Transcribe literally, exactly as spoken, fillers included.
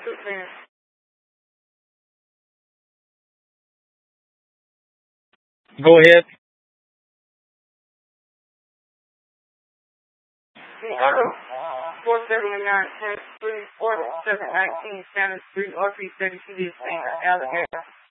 Go ahead. four seventy-nine, ten, three, four, seven, nineteen, Shannon Street, R P thirty-two, Alabama.